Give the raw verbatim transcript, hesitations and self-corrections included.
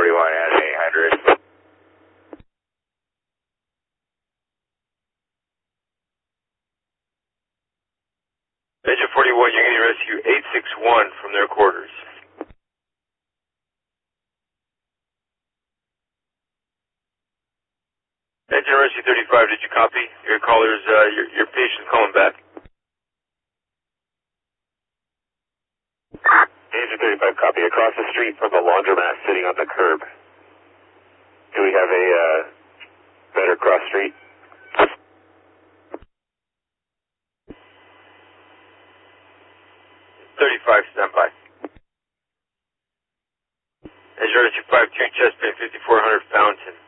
forty-one at eight hundred. Engine forty-one, you're getting rescue eight six one from their quarters. Engine rescue thirty-five, did you copy? Your caller's, uh, your, your patient's calling back. Engine thirty-five, copy. Across the street from the laundromat sitting on the curb. Do we have a uh, better cross street? thirty-five, stand by. Engine rescue five two, chest pain fifty-four hundred Fountain.